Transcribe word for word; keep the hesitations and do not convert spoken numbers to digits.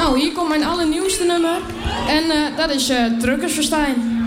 Nou, hier komt mijn allernieuwste nummer. En uh, dat is uh, Drukkersverstijn.